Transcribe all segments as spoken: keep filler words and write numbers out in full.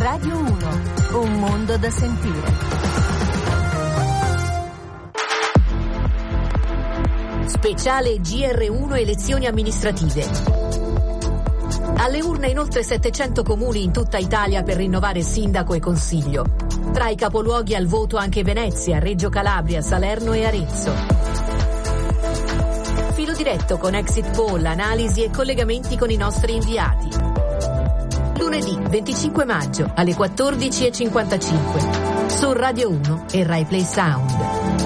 Radio uno, un mondo da sentire. Speciale G R uno elezioni amministrative. Alle urne in oltre settecento comuni in tutta Italia per rinnovare sindaco e consiglio. Tra i capoluoghi al voto anche Venezia, Reggio Calabria, Salerno e Arezzo. Filo diretto con exit poll, analisi e collegamenti con i nostri inviati. Lunedì venticinque maggio alle quattordici e cinquantacinque su Radio uno e Rai Play Sound.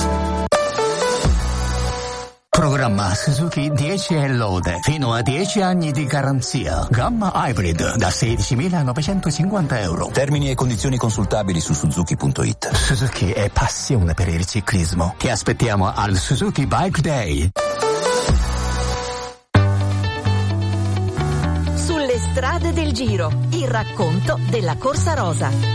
Programma Suzuki dieci e lode, fino a dieci anni di garanzia. Gamma Hybrid da sedicimilanovecentocinquanta euro. Termini e condizioni consultabili su suzuki punto it. Suzuki è passione per il ciclismo. Ti aspettiamo al Suzuki Bike Day. Sulle strade del Giro, il racconto della Corsa Rosa.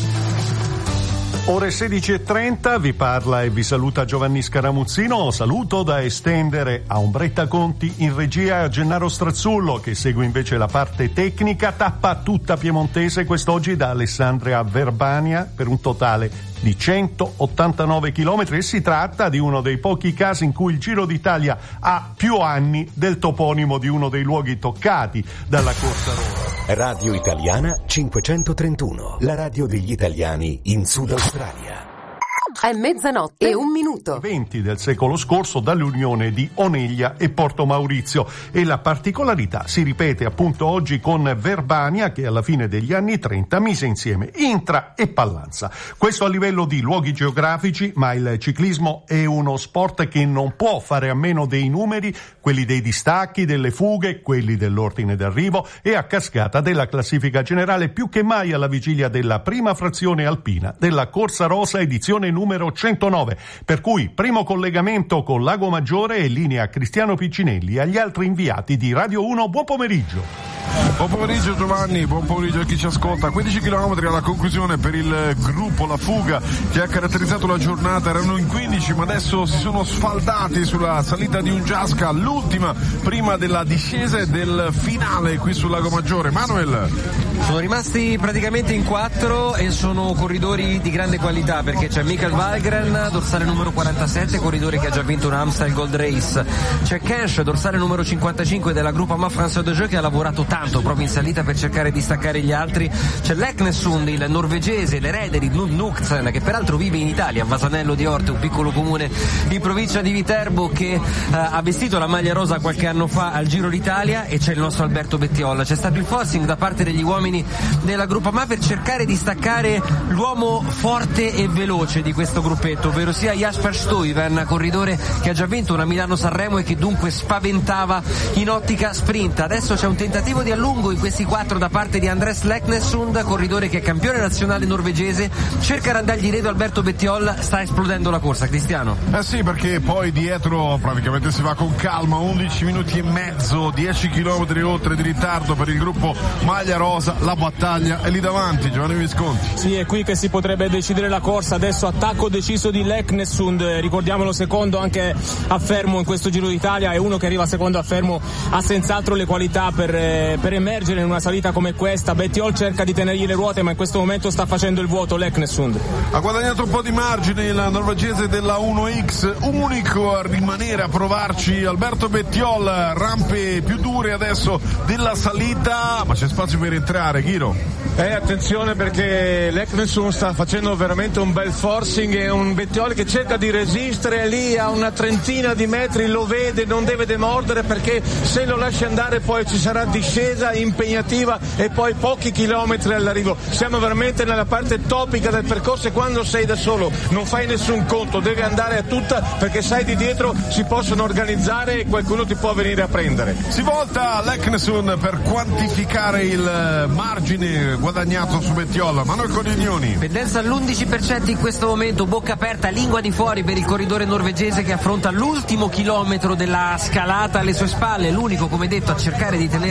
Ore sedici e trenta, vi parla e vi saluta Giovanni Scaramuzzino. Saluto da estendere a Ombretta Conti in regia a Gennaro Strazzullo, che segue invece la parte tecnica. Tappa tutta piemontese quest'oggi da Alessandria a Verbania per un totale di centottantanove chilometri, e si tratta di uno dei pochi casi in cui il Giro d'Italia ha più anni del toponimo di uno dei luoghi toccati dalla Corsa Rosa. Radio Italiana cinquecentotrentuno, la radio degli italiani in Sud Australia. È mezzanotte e un minuto. venti del secolo scorso dall'unione di Oneglia e Porto Maurizio, e la particolarità si ripete appunto oggi con Verbania, che alla fine degli anni trenta mise insieme Intra e Pallanza. Questo a livello di luoghi geografici, ma il ciclismo è uno sport che non può fare a meno dei numeri, quelli dei distacchi, delle fughe, quelli dell'ordine d'arrivo e a cascata della classifica generale, più che mai alla vigilia della prima frazione alpina della Corsa Rosa edizione numero centonove, per cui primo collegamento con Lago Maggiore e linea Cristiano Piccinelli agli altri inviati di Radio uno. Buon pomeriggio. Buon pomeriggio Giovanni, buon pomeriggio a chi ci ascolta. quindici chilometri alla conclusione per il gruppo La Fuga che ha caratterizzato la giornata. Erano in quindici, ma adesso si sono sfaldati sulla salita di Ungiasca, l'ultima prima della discesa e del finale qui sul Lago Maggiore. Manuel, sono rimasti praticamente in quattro e sono corridori di grande qualità, perché c'è Michael Valgren, dorsale numero quarantasette, corridore che ha già vinto un Amstel Gold Race. C'è Kensch, dorsale numero cinquantacinque della Groupama François de Jeux, che ha lavorato tanto proprio in salita per cercare di staccare gli altri. C'è Leknessund, il norvegese, l'erede di Knud Knudsen, che peraltro vive in Italia, a Vasanello di Orte, un piccolo comune in provincia di Viterbo, che eh, ha vestito la maglia rosa qualche anno fa al Giro d'Italia. E c'è il nostro Alberto Bettiolla. C'è stato il forcing da parte degli uomini della Groupama per cercare di staccare l'uomo forte e veloce di questo gruppetto, ovvero sia Jasper Stuyven, corridore che ha già vinto una Milano-Sanremo e che dunque spaventava in ottica sprint. Adesso c'è un tentativo di allungo in questi quattro da parte di Andres Leknessund, corridore che è campione nazionale norvegese, cerca di andargli dietro Alberto Bettiolla. Sta esplodendo la corsa, Cristiano. Eh sì, perché poi dietro praticamente si va con calma, undici minuti e mezzo, dieci chilometri oltre di ritardo per il gruppo Maglia Rosa. La battaglia è lì davanti, Giovanni Visconti. Sì, è qui che si potrebbe decidere la corsa. Adesso attacco deciso di Leknessund, ricordiamolo secondo anche a fermo in questo Giro d'Italia, e uno che arriva secondo a fermo ha senz'altro le qualità per, eh, per emergere in una salita come questa. Bettiol cerca di tenergli le ruote, ma in questo momento sta facendo il vuoto Leknessund. Ha guadagnato un po' di margine il norvegese della uno X, unico a rimanere a provarci Alberto Bettiol. Rampe più dure adesso della salita, ma c'è spazio per entrare, Ghiro. Eh, attenzione, perché Leknessund sta facendo veramente un bel forcing, e un Bettiol che cerca di resistere lì a una trentina di metri, lo vede, non deve demordere, perché se lo lascia andare poi ci sarà discesa impegnativa e poi pochi chilometri all'arrivo. Siamo veramente nella parte topica del percorso, e quando sei da solo non fai nessun conto, devi andare a tutta, perché sai di dietro si possono organizzare e qualcuno ti può venire a prendere. Si volta Leknessund per quantificare il margine guadagnato su Bettiola. Manuel Coniglioni. Pendenza all'undici per cento in questo momento, bocca aperta, lingua di fuori per il corridore norvegese che affronta l'ultimo chilometro della scalata alle sue spalle, l'unico, come detto, a cercare di tenere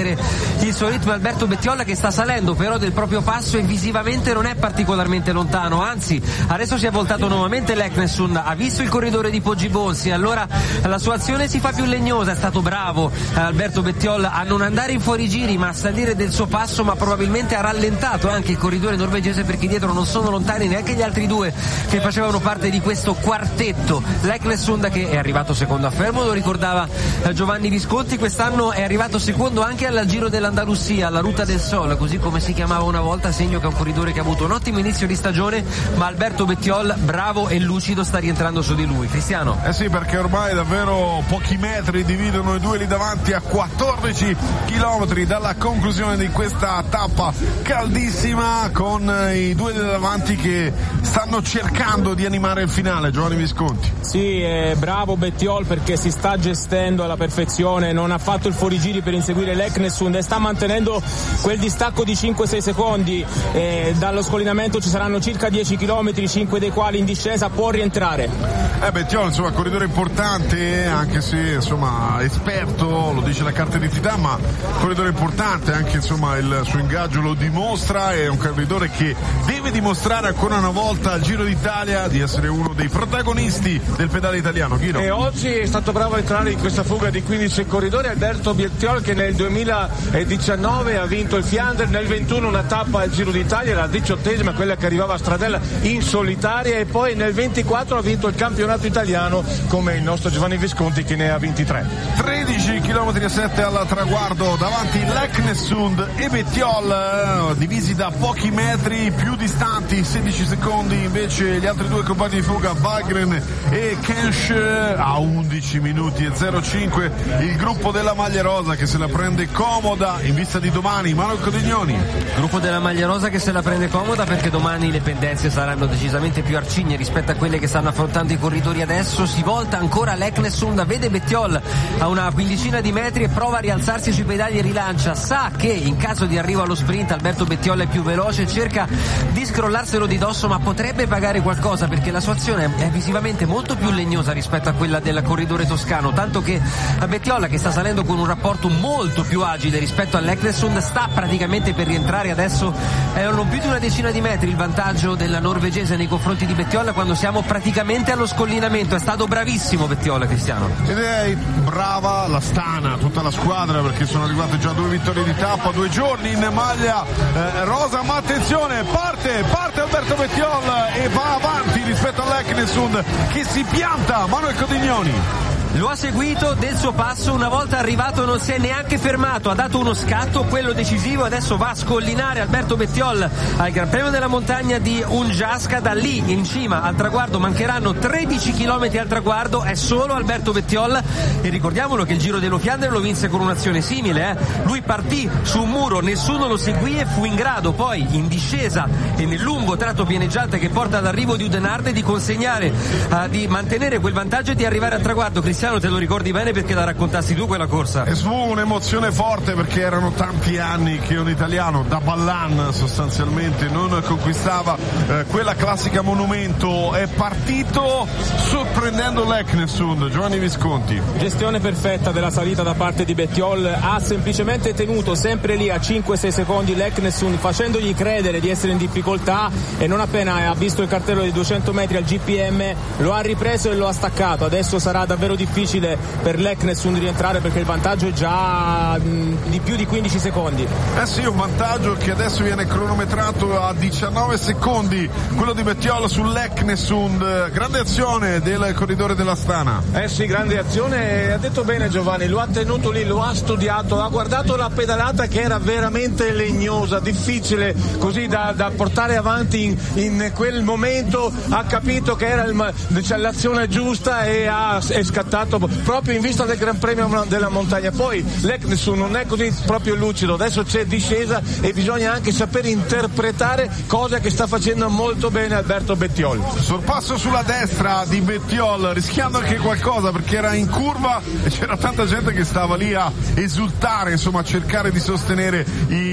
il suo ritmo Alberto Bettiolla, che sta salendo però del proprio passo e visivamente non è particolarmente lontano, anzi adesso si è voltato nuovamente l'Eknesund, ha visto il corridore di Poggi Bonsi, allora la sua azione si fa più legnosa. È stato bravo Alberto Bettiolla a non andare in fuorigiri ma a salire del suo passo, ma probabilmente ha rallentato anche il corridore norvegese, perché dietro non sono lontani neanche gli altri due che facevano parte di questo quartetto. L'Eknesund, che è arrivato secondo a Fermo, lo ricordava Giovanni Visconti, quest'anno è arrivato secondo anche al Giro dell'Andalusia, alla Ruta del Sol, così come si chiamava una volta, segno che è un corridore che ha avuto un ottimo inizio di stagione, ma Alberto Bettiolla, bravo e lucido, sta rientrando su di lui. Cristiano? Eh sì, perché ormai davvero pochi metri dividono i due lì davanti, a quattordici chilometri dalla conclusione di questa tappa caldissima, con i due lì davanti che stanno cercando di animare il finale. Giovanni Visconti. Sì, è bravo Bettiol, perché si sta gestendo alla perfezione, non ha fatto il fuorigiri per inseguire l'Eknesund e sta mantenendo quel distacco di cinque sei secondi. Eh, dallo scollinamento ci saranno circa dieci chilometri, cinque dei quali in discesa, può rientrare. Eh, Bettiol, insomma, corridore importante, anche se insomma esperto, lo dice la carta d'identità, ma corridore importante, anche insomma il suo ingaggio lo dimostra, è un corridore che deve dimostrare ancora una volta al Giro d'Italia di essere uno dei protagonisti del pedale italiano. Chino. E oggi è stato bravo a entrare in questa fuga di quindici corridori Alberto Bettiol, che nel duemiladiciannove ha vinto il Fiandre, nel ventuno una tappa al Giro d'Italia, la diciottesima, quella che arrivava a Stradella in solitaria, e poi nel ventiquattro ha vinto il campionato italiano come il nostro Giovanni Visconti, che ne ha ventitré. tredici chilometri e sette al traguardo davanti l'Eknesund e Bettiol, eh, divisi da pochi metri più distanti, sedici secondi invece gli altri due compagni di fuga, Valgren e Kensch, a undici minuti e zero cinque il gruppo della maglia rosa che se la prende comoda in vista di domani. Manuel Codignoni. Gruppo della maglia rosa che se la prende comoda perché domani le pendenze saranno decisamente più arcigne rispetto a quelle che stanno affrontando i corridori adesso. Si volta ancora l'Eknesund, vede Bettiol a una quindicina di metri e prova a rialzarsi sui pedali e rilancia, sa che in caso di arrivo allo sprint Alberto Bettiol è più veloce, cerca di scrollarselo di dosso, ma potrebbe pagare qualcosa perché la sua azione è visivamente molto più legnosa rispetto a quella del corridore toscano, tanto che Bettiol, che sta salendo con un rapporto molto più agile rispetto all'Eknesund, sta praticamente per rientrare. Adesso è non più di una decina di metri il vantaggio della norvegese nei confronti di Bettiol quando siamo praticamente allo scollinamento. È stato bravissimo Bettiol, Cristiano. Ed è brava la Stana, tutta la squadra, perché sono arrivate già due vittorie di tappa, due giorni in maglia eh, rosa, ma attenzione, parte, parte Alberto Bettiol e va avanti rispetto all'Eknesund che si pianta. Manuel Codignoni. Lo ha seguito del suo passo, una volta arrivato non si è neanche fermato, ha dato uno scatto, quello decisivo, adesso va a scollinare Alberto Bettiol al Gran Premio della Montagna di Unjaska. Da lì in cima al traguardo mancheranno tredici chilometri al traguardo, è solo Alberto Bettiol, e ricordiamolo che il Giro dello Fiandre lo vinse con un'azione simile, eh? Lui partì su un muro, nessuno lo seguì e fu in grado poi in discesa e nel lungo tratto pianeggiante che porta all'arrivo di Oudenaarde di consegnare, uh, di mantenere quel vantaggio e di arrivare al traguardo. Cristiano, te lo ricordi bene perché la raccontassi tu quella corsa? E fu un'emozione forte perché erano tanti anni che un italiano da Ballan sostanzialmente non conquistava eh, quella classica monumento. È partito sorprendendo l'Eknesund. Giovanni Visconti. Gestione perfetta della salita da parte di Bettiol, ha semplicemente tenuto sempre lì a cinque sei secondi l'Eknesund, facendogli credere di essere in difficoltà, e non appena ha visto il cartello di duecento metri al G P M lo ha ripreso e lo ha staccato. Adesso sarà davvero difficile difficile per l'Eknesund rientrare perché il vantaggio è già mh, di più di quindici secondi. Eh sì, un vantaggio che adesso viene cronometrato a diciannove secondi, quello di Bettiol sull'Eknesund. Grande azione del corridore della Stana. Eh sì, grande azione, ha detto bene Giovanni, lo ha tenuto lì, lo ha studiato, ha guardato la pedalata che era veramente legnosa, difficile così da, da portare avanti in, in quel momento, ha capito che era il, cioè, l'azione giusta e ha, è scattato proprio in vista del Gran Premio della Montagna. Poi l'Eknesund non è così proprio lucido, adesso c'è discesa e bisogna anche sapere interpretare, cosa che sta facendo molto bene Alberto Bettiol. Sorpasso sulla destra di Bettiol, rischiando anche qualcosa perché era in curva e c'era tanta gente che stava lì a esultare, insomma a cercare di sostenere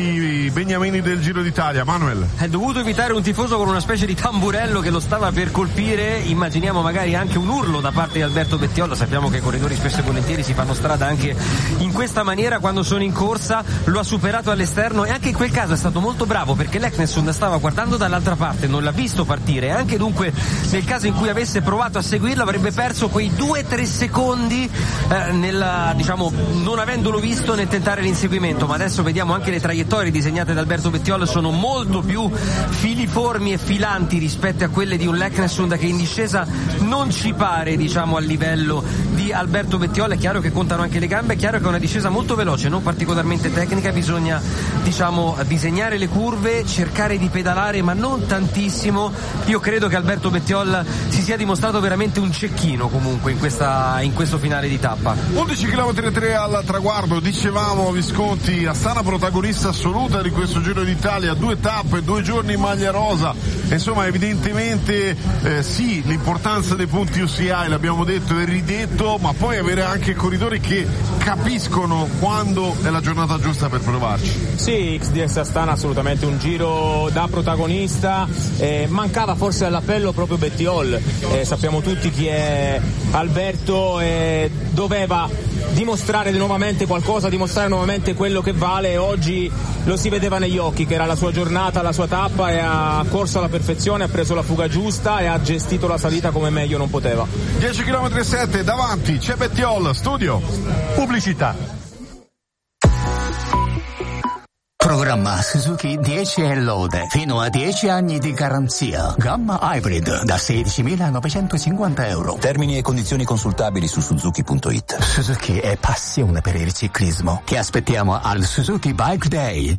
i beniamini del Giro d'Italia. Manuel. È dovuto evitare un tifoso con una specie di tamburello che lo stava per colpire, immaginiamo magari anche un urlo da parte di Alberto Bettiol. Sappiamo sappiamo che i corridori spesso e volentieri si fanno strada anche in questa maniera quando sono in corsa. Lo ha superato all'esterno e anche in quel caso è stato molto bravo, perché l'Eknessund stava guardando dall'altra parte, non l'ha visto partire, e anche dunque nel caso in cui avesse provato a seguirlo avrebbe perso quei due tre secondi eh, nel, diciamo, non avendolo visto nel tentare l'inseguimento. Ma adesso vediamo anche le traiettorie disegnate da Alberto Bettiol, sono molto più filiformi e filanti rispetto a quelle di un l'Eknessund che in discesa non ci pare, diciamo, al livello di Alberto Bettiol. È chiaro che contano anche le gambe, è chiaro che è una discesa molto veloce, non particolarmente tecnica, bisogna, diciamo, disegnare le curve, cercare di pedalare ma non tantissimo. Io credo che Alberto Bettiol si sia dimostrato veramente un cecchino comunque in, questa, in questo finale di tappa. undici chilometri e tre al traguardo, dicevamo Visconti, Astana protagonista assoluta di questo Giro d'Italia, due tappe, due giorni in maglia rosa, insomma evidentemente eh, sì, l'importanza dei punti U C I l'abbiamo detto e ridetto, ma poi avere anche corridori che capiscono quando è la giornata giusta per provarci. Sì, X D S Astana assolutamente un giro da protagonista, eh, mancava forse all'appello proprio Bettiol, eh, sappiamo tutti chi è Alberto, eh, doveva dimostrare nuovamente qualcosa, dimostrare nuovamente quello che vale, e oggi lo si vedeva negli occhi che era la sua giornata, la sua tappa, e ha corso alla perfezione, ha preso la fuga giusta e ha gestito la salita come meglio non poteva. dieci chilometri e sette davanti c'è Bettiol, studio pubblicità. Programma Suzuki dieci e lode, fino a dieci anni di garanzia. Gamma Hybrid da sedicimilanovecentocinquanta euro. Termini e condizioni consultabili su suzuki punto it. Suzuki è passione per il ciclismo. Ti aspettiamo al Suzuki Bike Day.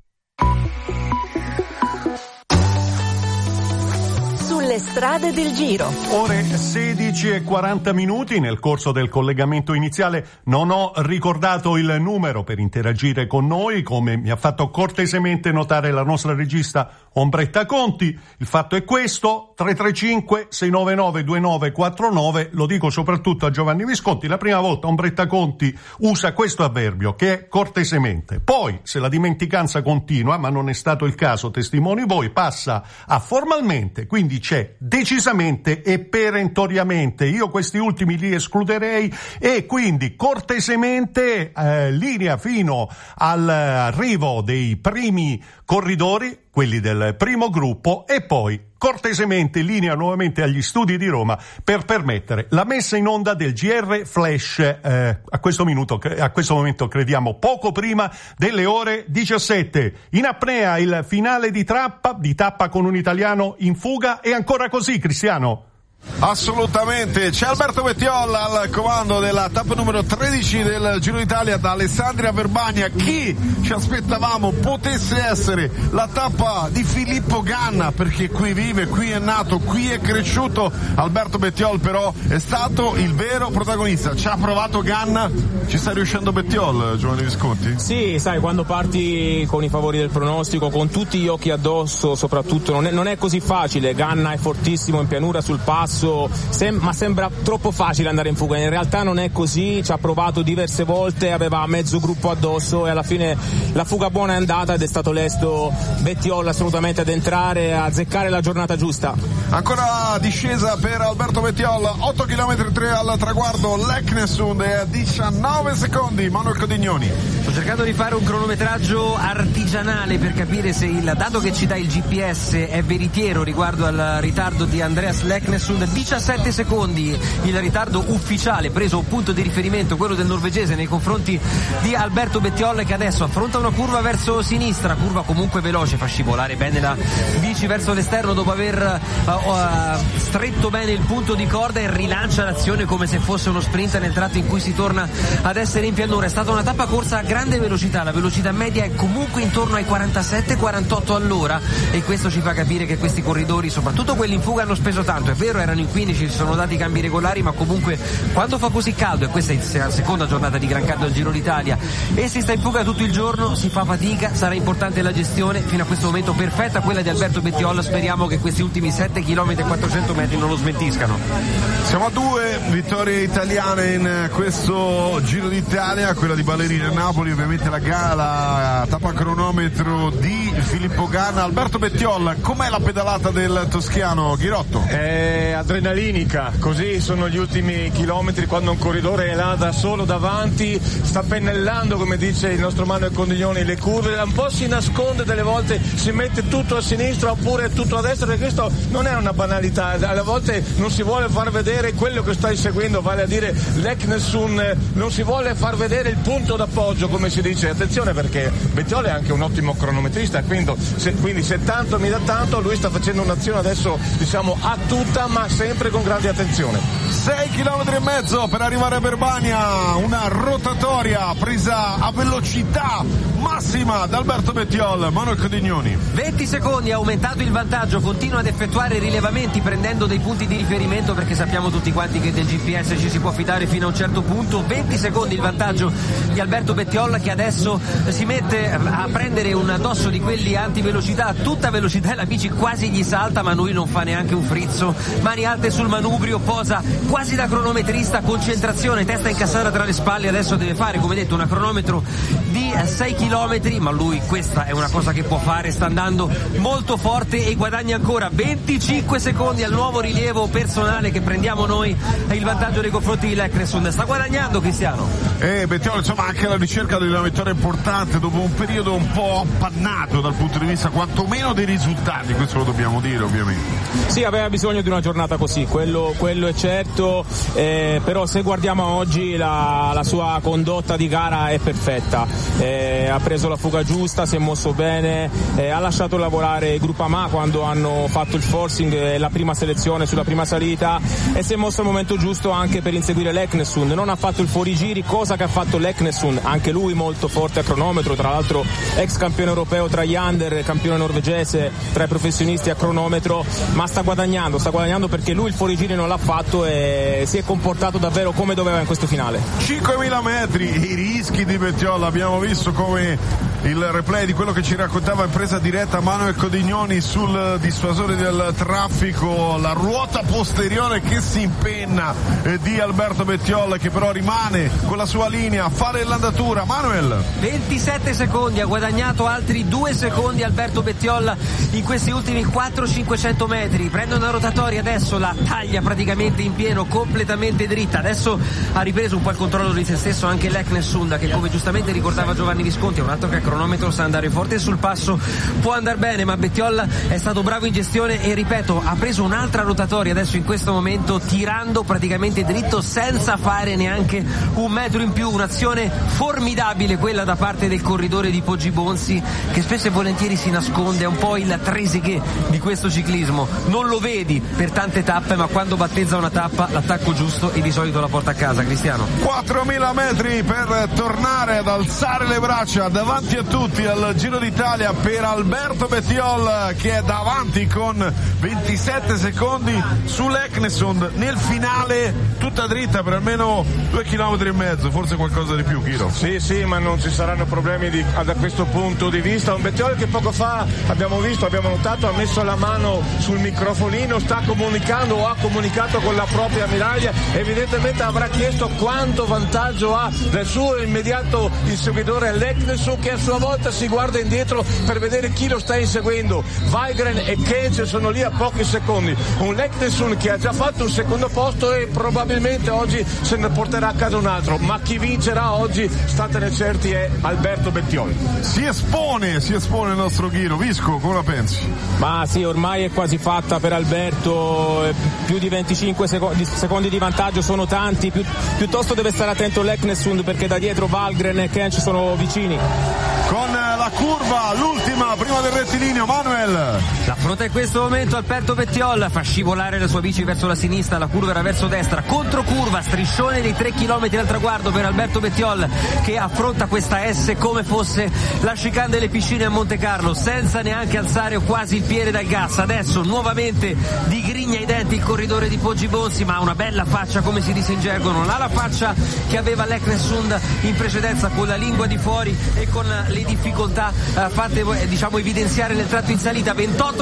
Sulle strade del Giro. Ore sedici e quaranta minuti. Nel corso del collegamento iniziale non ho ricordato il numero per interagire con noi, come mi ha fatto cortesemente notare la nostra regista Ombretta Conti. Il fatto è questo: tre tre cinque sei nove nove due nove quattro nove. Lo dico soprattutto a Giovanni Visconti, la prima volta Ombretta Conti usa questo avverbio, che è cortesemente. Poi, se la dimenticanza continua, ma non è stato il caso, testimoni voi, passa a formalmente, quindi c'è decisamente e perentoriamente. Io questi ultimi li escluderei, e quindi cortesemente eh, linea fino all'arrivo dei primi corridori, quelli del primo gruppo, e poi cortesemente linea nuovamente agli studi di Roma per permettere la messa in onda del G R Flash eh, a questo minuto, a questo momento crediamo poco prima delle ore diciassette. In apnea il finale di tappa, di tappa con un italiano in fuga, e ancora così, Cristiano. Assolutamente, c'è Alberto Bettiol al comando della tappa numero tredici del Giro d'Italia da Alessandria Verbania. Chi ci aspettavamo potesse essere la tappa di Filippo Ganna, perché qui vive, qui è nato, qui è cresciuto Alberto Bettiol, però è stato il vero protagonista. Ci ha provato Ganna, ci sta riuscendo Bettiol, Giovanni Visconti? Sì, sai, quando parti con i favori del pronostico, con tutti gli occhi addosso soprattutto, non è, non è così facile. Ganna è fortissimo in pianura sul passo, Sem- ma sembra troppo facile andare in fuga. In realtà non è così, ci ha provato diverse volte, aveva mezzo gruppo addosso, e alla fine la fuga buona è andata, ed è stato lesto Bettiol assolutamente ad entrare e a azzeccare la giornata giusta. Ancora discesa per Alberto Bettiol, otto chilometri e tre al traguardo, l'Eknessund è a diciannove secondi. Manuel Codignoni. Sto cercando di fare un cronometraggio artigianale per capire se il dato che ci dà il G P S è veritiero riguardo al ritardo di Andreas l'Eknessund. diciassette secondi il ritardo ufficiale, preso un punto di riferimento, quello del norvegese, nei confronti di Alberto Bettiol, che adesso affronta una curva verso sinistra, curva comunque veloce, fa scivolare bene la bici verso l'esterno dopo aver uh, uh, stretto bene il punto di corda, e rilancia l'azione come se fosse uno sprint nel tratto in cui si torna ad essere in pianura. È stata una tappa corsa a grande velocità, la velocità media è comunque intorno ai quarantasette quarantotto all'ora, e questo ci fa capire che questi corridori, soprattutto quelli in fuga, hanno speso tanto. È vero, erano in quindici, si sono dati cambi regolari, ma comunque quando fa così caldo, e questa è la seconda giornata di Gran Caldo al Giro d'Italia, e si sta in fuga tutto il giorno, si fa fatica. Sarà importante la gestione, fino a questo momento perfetta quella di Alberto Bettiol. Speriamo che questi ultimi sette chilometri e quattrocento metri non lo smentiscano. Siamo a due vittorie italiane in questo Giro d'Italia, quella di Ballerini a Napoli, ovviamente la gara, tappa cronometro di Filippo Ganna. Alberto Bettiol, com'è la pedalata del toschiano Ghirotto? Eh, adrenalinica, così sono gli ultimi chilometri quando un corridore è là da solo davanti, sta pennellando, come dice il nostro Manuel Condiglioni, le curve, un po' si nasconde, delle volte si mette tutto a sinistra oppure tutto a destra, perché questo non è una banalità, alle volte non si vuole far vedere quello che stai seguendo, vale a dire l'Eknessund, non si vuole far vedere il punto d'appoggio, come si dice. Attenzione, perché Bettiol è anche un ottimo cronometrista, quindi se, quindi se tanto mi dà tanto, lui sta facendo un'azione adesso diciamo a tutta, ma sempre con grande attenzione. sei chilometri e mezzo per arrivare a Verbania, una rotatoria presa a velocità massima da Alberto Bettiol. Manuel Condiglioni. venti secondi, ha aumentato il vantaggio, continua ad effettuare rilevamenti prendendo dei punti di riferimento, perché sappiamo tutti quanti che del G P S ci si può fidare fino a un certo punto. venti secondi il vantaggio di Alberto Bettiol, che adesso si mette a prendere un addosso di quelli antivelocità a tutta velocità e la bici quasi gli salta, ma lui non fa neanche un frizzo, mani alte sul manubrio, posa quasi da cronometrista, concentrazione, testa incassata tra le spalle. Adesso deve fare, come detto, una cronometro di sei chilometri, ma lui questa è una cosa che può fare, sta andando molto forte e guadagna ancora venticinque secondi al nuovo rilievo personale che prendiamo noi, il vantaggio nei confronti di l'Eknessund. Sta guadagnando Cristiano. E Bettiol insomma anche alla ricerca di una vittoria importante dopo un periodo un po' appannato dal punto di vista quantomeno dei risultati, questo lo dobbiamo dire ovviamente. Sì, aveva bisogno di una giornata così, quello, quello è certo, eh, però se guardiamo oggi la, la sua condotta di gara è perfetta, eh, ha preso la fuga giusta, si è mosso bene, eh, ha lasciato lavorare Groupama quando hanno fatto il forcing, eh, la prima selezione sulla prima salita, e si è mosso al momento giusto anche per inseguire l'Eknessund. Non ha fatto il fuorigiri, cosa che ha fatto l'Eknessund, anche lui molto forte a cronometro, tra l'altro ex campione europeo tra gli under, campione norvegese tra i professionisti a cronometro, ma sta guadagnando, sta guadagnando perché lui il fuorigiri non l'ha fatto e si è comportato davvero come doveva in questo finale. cinquemila metri, i rischi di Bettiol, abbiamo visto come il replay di quello che ci raccontava in presa diretta Manuel Condiglioni sul dissuasore del traffico, la ruota posteriore che si impenna eh, di Alberto Bettiol, che però rimane con la sua linea a fare l'andatura. Manuel, ventisette secondi, ha guadagnato altri due secondi Alberto Bettiol in questi ultimi quattro cinquecento metri, prende una rotatoria, adesso la taglia praticamente in pieno, completamente dritta, adesso ha ripreso un po' il controllo di se stesso anche l'Eknessund, che come giustamente ricordava Giovanni Visconti è un altro che a cronometro sa andare forte, sul passo può andare bene, ma Bettiol è stato bravo in gestione e ripeto ha preso un'altra rotatoria adesso in questo momento, tirando praticamente dritto senza fare neanche un metro in più, un'azione formidabile quella da parte del corridore di Poggibonsi, che spesso e volentieri si nasconde, è un po' il Trezeguet di questo ciclismo, non lo vedi per tante tappe, ma quando battezza una tappa l'attacco giusto e di solito la porta a casa. Cristiano, quattromila metri per tornare ad alzare le braccia davanti a tutti al Giro d'Italia per Alberto Bettiol, che è davanti con ventisette secondi sull'Eknessund, nel finale tutta dritta per almeno due chilometri e mezzo, forse qualcosa di più, Chiro. Sì, sì, ma non ci saranno problemi di, da questo punto di vista. Un Bettiol che poco fa abbiamo visto, abbiamo notato, ha messo la mano sul microfonino, sta comunicando o ha comunicato con la propria ammiraglia, evidentemente avrà chiesto quanto vantaggio ha del suo immediato inseguitore l'Eknessund, che a sua volta si guarda indietro per vedere chi lo sta inseguendo. Weigren e Kench sono lì a pochi secondi, un l'Eknessund che ha già fatto un secondo posto e probabilmente oggi se ne porterà a casa un altro, ma chi vincerà oggi, statene certi, è Alberto Bettiol. Si espone, si espone il nostro Ghiro. Visco, come la pensi? Ma sì, ormai è quasi fatta per Alberto, più di venticinque secondi, secondi di vantaggio sono tanti, Pi- piuttosto deve stare attento l'Eknessund perché da dietro Valgren e Kench sono vicini. Con la curva, l'ultima, prima del rettilineo, Manuel. L'affronta in questo momento Alberto Bettiol, fa scivolare la sua bici verso la sinistra, la curva era verso destra, controcurva, striscione dei tre chilometri al traguardo per Alberto Bettiol, che affronta questa S come fosse la chicane delle piscine a Monte Carlo, senza neanche alzare quasi il piede dal gas. Adesso nuovamente digrigna i denti il corridore di Poggibonsi, ma ha una bella faccia, come si dice in gergo, non ha la faccia che aveva l'Eknessund in precedenza, con la lingua di fuori e con le difficoltà eh, fatte diciamo evidenziare nel tratto in salita. Ventotto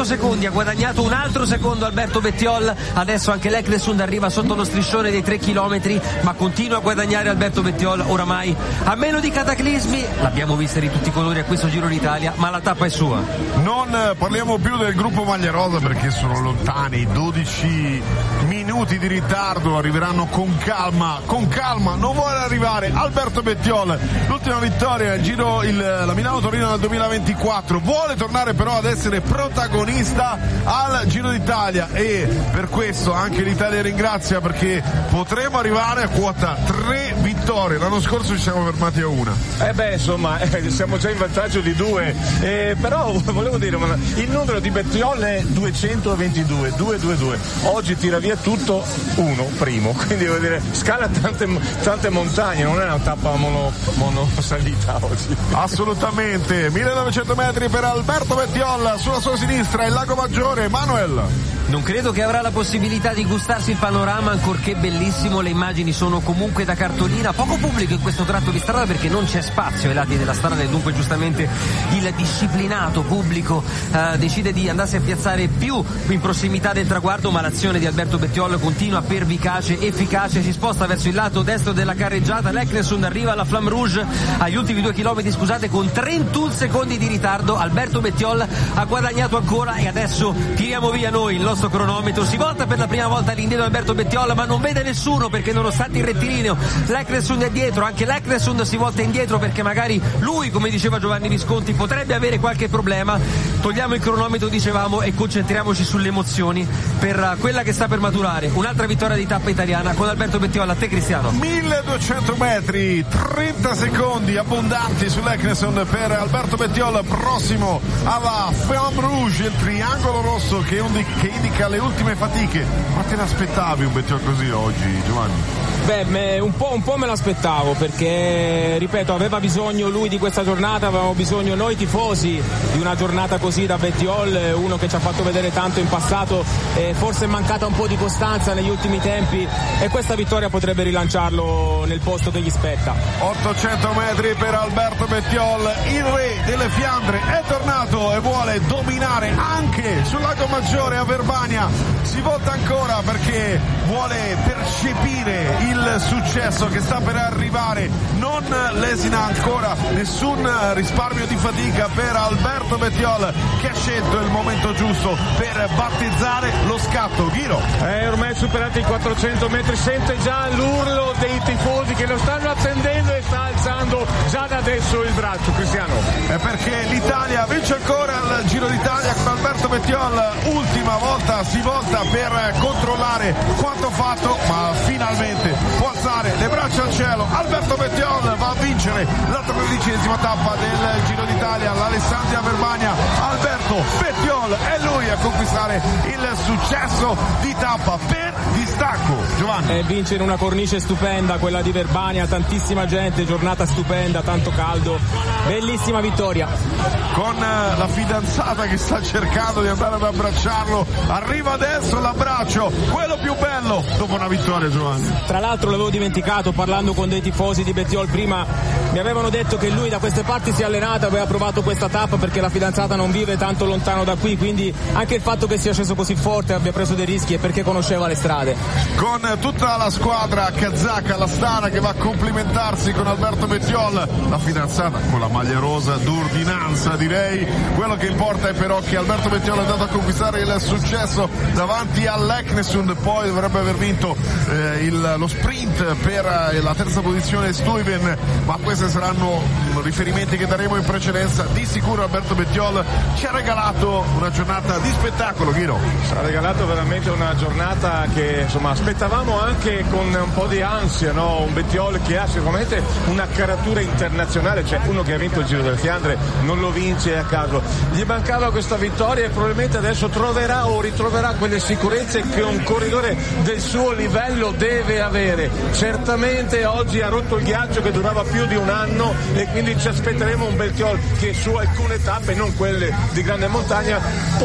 secondi, ha guadagnato un altro secondo Alberto Bettiol, adesso anche l'Eknesund arriva sotto lo striscione dei tre chilometri, ma continua a guadagnare Alberto Bettiol oramai a meno di cataclismi. L'abbiamo vista di tutti i colori a questo Giro d'Italia, ma la tappa è sua. Non parliamo più del gruppo Maglia Rosa perché sono lontani, dodici minuti di ritardo, arriveranno con calma, con calma, non vuole arrivare Alberto Bettiol, l'ultima vittoria al Giro, il, la Milano-Torino nel duemilaventiquattro, vuole tornare però ad essere protagonista al Giro d'Italia e per questo anche l'Italia ringrazia, perché potremo arrivare a quota tre vittorie, l'anno scorso ci siamo fermati a una. Eh beh insomma eh, siamo già in vantaggio di due, eh, però volevo dire ma il numero di Bettiol è duecentoventidue, duecentoventidue, oggi tira via tutto uno primo, quindi vuol dire scala tante, tante montagne, non è una tappa mono, mono salita oggi. Assolutamente, millenovecento metri per Alberto Bettiol, sulla sua sinistra il Lago Maggiore. Manuel, non credo che avrà la possibilità di gustarsi il panorama, ancorché bellissimo, le immagini sono comunque da cartolina, poco pubblico in questo tratto di strada perché non c'è spazio ai lati della strada e dunque giustamente il disciplinato pubblico eh, decide di andarsi a piazzare più in prossimità del traguardo, ma l'azione di Alberto Bettiol continua pervicace, efficace, si sposta verso il lato destro della carreggiata, l'Eknesund arriva alla Flamme Rouge agli ultimi due chilometri, scusate, con trentuno secondi di ritardo. Alberto Bettiol ha guadagnato ancora e adesso tiriamo via noi il nostro cronometro, si volta per la prima volta all'indietro Alberto Bettiol ma non vede nessuno perché nonostante il rettilineo l'Eknesund è dietro, anche l'Eknesund si volta indietro perché magari lui, come diceva Giovanni Visconti, potrebbe avere qualche problema. Togliamo il cronometro, dicevamo, e concentriamoci sulle emozioni per quella che sta per maturare, un'altra vittoria di tappa italiana con Alberto Bettiol. A te Cristiano. milleduecento metri, trenta secondi abbondanti sull'Eknesund per Alberto Bettiol, prossimo alla Flamme Rouge, il triangolo rosso che, undi- che indica le ultime fatiche. Ma te l'aspettavi un Bettiol così oggi, Giovanni? Beh, me, un, po', un po' me l'aspettavo perché, ripeto, aveva bisogno lui di questa giornata, avevamo bisogno noi tifosi di una giornata così da Bettiol, uno che ci ha fatto vedere tanto in passato, eh, forse è mancata un po' di costanza negli ultimi tempi e questa vittoria potrebbe rilanciarlo nel posto che gli spetta. ottocento metri per Alberto Bettiol, il re delle Fiandre è tornato e vuole dominare anche sul Lago Maggiore a Verbania, si volta ancora perché vuole percepire il successo che sta per arrivare, non lesina ancora nessun risparmio di fatica per Alberto Bettiol che ha scelto il momento giusto per battezzare lo scatto. Ghiro, è ormai superati i quattrocento metri, sente già l'urlo dei tifosi che lo stanno attendendo e sta alzando già da adesso il braccio. Cristiano, è perché l'Italia vince ancora il Giro d'Italia con Alberto Bettiol, ultima volta si volta per controllare quanto fatto, ma finalmente può alzare le braccia al cielo. Alberto Bettiol va a vincere la tredicesima tappa del Giro d'Italia, l'Alessandria Verbania. Alberto Bettiol è lui a conquistare il successo di tappa per distacco. Giovanni, e vince in una cornice stupenda, quella di Verbania, tantissima gente, giornata stupenda, tanto caldo, bellissima vittoria. Con la fidanzata che sta cercando di andare ad abbracciarlo, arriva adesso l'abbraccio, quello più bello dopo una vittoria. Giovanni, tra l'altro l'avevo dimenticato, parlando con dei tifosi di Bettiol prima mi avevano detto che lui da queste parti si è allenato, aveva provato questa tappa perché la fidanzata non vive tanto lontano da qui, quindi anche il fatto che sia sceso così forte, abbia preso dei rischi, è perché conosceva le strade. Con tutta la squadra kazaka, l'Astana, che va a complimentarsi con Alberto Bettiol, la fidanzata con la maglia rosa d'ordinanza direi. Quello che importa è però che Alberto Bettiol è andato a conquistare il successo davanti all'Eknesund, poi dovrebbe aver vinto eh, il, lo sprint per eh, la terza posizione Stuyven, ma questi saranno riferimenti che daremo in precedenza. Di sicuro Alberto Bettiol ci ha regalato una giornata di spettacolo. Ghiro, ci ha regalato veramente una giornata che insomma aspettavamo anche con un po' di ansia, no? Un Bettiol che ha sicuramente una caratura internazionale, cioè uno che ha vinto il Giro delle Fiandre non lo vince a caso, gli mancava questa vittoria e probabilmente adesso troverà o ritroverà quelle sicurezze che un corridore del suo livello deve avere. Certamente oggi ha rotto il ghiaccio che durava più di un anno e quindi ci aspetteremo un Bettiol che su alcune tappe, non quelle di grande montagna, potrebbe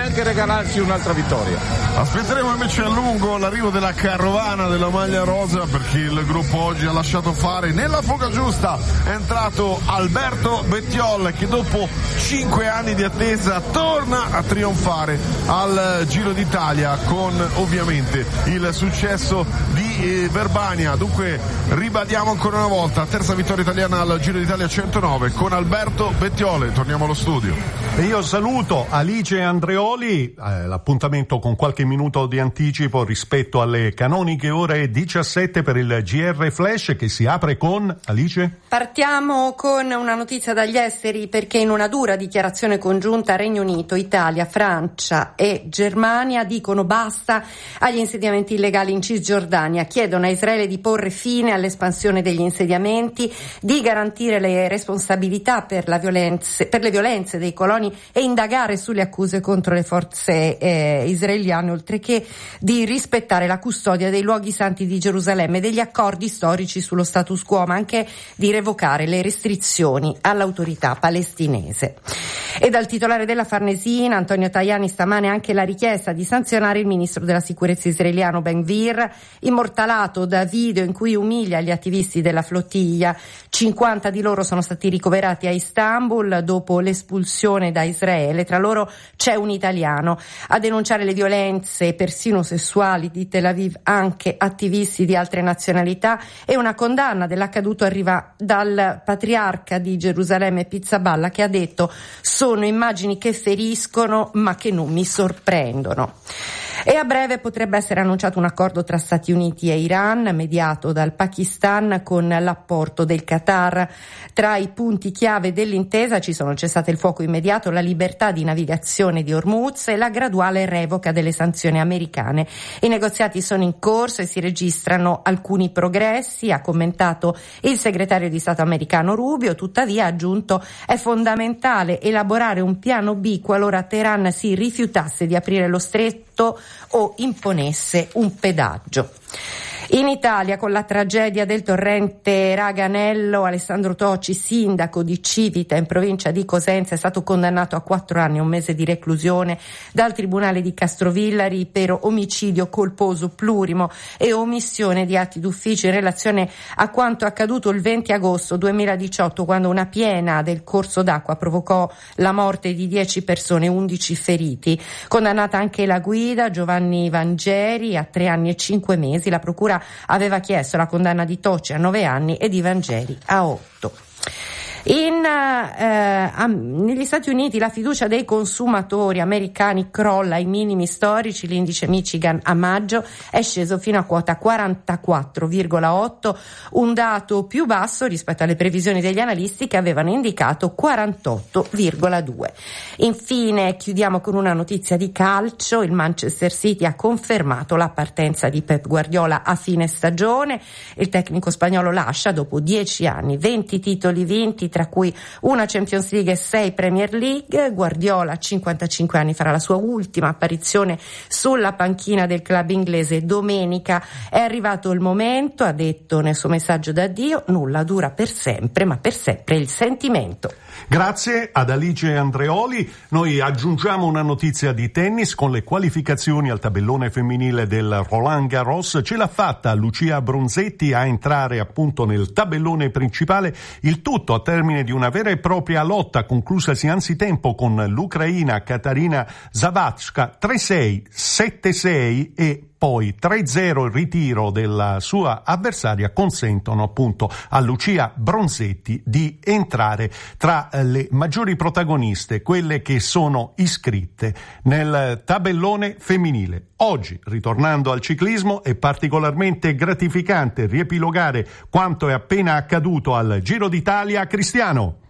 anche regalarci un'altra vittoria. Aspetteremo invece a lungo l'arrivo della carovana della maglia rosa, perché il gruppo oggi ha lasciato fare. Nella fuga giusta è entrato Alberto Bettiol, che dopo cinque anni di attesa torna a trionfare al Giro d'Italia con ovviamente il successo di eh, Verbania. Dunque ribadiamo ancora una volta, terza vittoria italiana al Giro d'Italia centonove con Alberto Bettiol. Torniamo allo studio. E io saluto Alice Andreoli, eh, l'appuntamento con qualche minuto di anticipo rispetto alle canoniche ore diciassette per il G R Flash, che si apre con Alice. Partiamo con una notizia dagli esteri, perché in una dura dichiarazione congiunta Regno Unito, Italia, Francia e Germania dicono basta agli insediamenti illegali in Cisgiordania, chiedono a Israele di porre fine all'espansione degli insediamenti, di garantire le responsabilità per, la violenze, per le violenze dei coloni e indagare sulle accuse contro le forze eh, israeliane, oltre che di rispettare la custodia dei luoghi santi di Gerusalemme e degli accordi storici sullo status quo, ma anche di revocare le restrizioni all'autorità palestinese. E dal titolare della Farnesina, Antonio Tajani, stamane anche la richiesta di sanzionare il ministro della sicurezza israeliano Ben Gvir, immortalato da video in cui umilia gli attivisti della flottiglia. cinquanta di loro sono stati ricoverati a Istanbul dopo l'espulsione da Israele. Tra loro c'è un italiano. A denunciare le violenze persino sessuali di Tel Aviv anche attivisti di altre nazionalità, e una condanna dell'accaduto arriva dal patriarca di Gerusalemme Pizzaballa, che ha detto: sono immagini che feriscono ma che non mi sorprendono. E a breve potrebbe essere annunciato un accordo tra Stati Uniti e Iran, mediato dal Pakistan con l'apporto del Qatar. Tra i punti chiave dell'intesa ci sono il cessate il fuoco immediato, la libertà di navigazione di Hormuz e la graduale revoca delle sanzioni americane. I negoziati sono in corso e si registrano alcuni progressi, ha commentato il segretario di Stato americano Rubio. Tuttavia, ha aggiunto, è fondamentale elaborare un piano B qualora Teheran si rifiutasse di aprire lo stretto o imponesse un pedaggio. In Italia, con la tragedia del torrente Raganello, Alessandro Tocci, sindaco di Civita in provincia di Cosenza, è stato condannato a quattro anni e un mese di reclusione dal Tribunale di Castrovillari per omicidio colposo plurimo e omissione di atti d'ufficio in relazione a quanto accaduto il venti agosto duemiladiciotto, quando una piena del corso d'acqua provocò la morte di dieci persone, undici feriti. Condannata anche la guida, Giovanni Vangeri, a tre anni e cinque mesi. La procura aveva chiesto la condanna di Tocci a nove anni e di Vangeri a otto. In, eh, negli Stati Uniti la fiducia dei consumatori americani crolla ai minimi storici. L'indice Michigan a maggio è sceso fino a quota quarantaquattro virgola otto, un dato più basso rispetto alle previsioni degli analisti che avevano indicato quarantotto virgola due. Infine chiudiamo con una notizia di calcio. Il Manchester City ha confermato la partenza di Pep Guardiola a fine stagione. Il tecnico spagnolo lascia dopo dieci anni, venti titoli vinti, tra cui una Champions League e sei Premier League. Guardiola, a cinquantacinque anni, farà la sua ultima apparizione sulla panchina del club inglese domenica. È arrivato il momento, ha detto nel suo messaggio d'addio, nulla dura per sempre, ma per sempre il sentimento. Grazie ad Alice Andreoli. Noi aggiungiamo una notizia di tennis con le qualificazioni al tabellone femminile del Roland Garros. Ce l'ha fatta Lucia Bronzetti a entrare appunto nel tabellone principale, il tutto a termine di una vera e propria lotta conclusasi anzitempo con l'ucraina Katarina Zavatska tre sei, sette sei e poi tre zero. Il ritiro della sua avversaria consentono appunto a Lucia Bronzetti di entrare tra le maggiori protagoniste, quelle che sono iscritte nel tabellone femminile. Oggi, ritornando al ciclismo, è particolarmente gratificante riepilogare quanto è appena accaduto al Giro d'Italia. Cristiano.